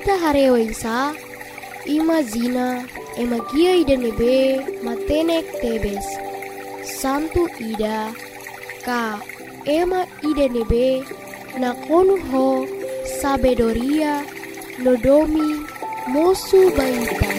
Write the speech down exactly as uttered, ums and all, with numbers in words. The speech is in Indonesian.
ita harewaisa, ima zina, ema gia ida nebe, matenek tebes. Santu ida, ka ema ida nebe, nakonu ho, sabedoria, nodomi, mosu baita.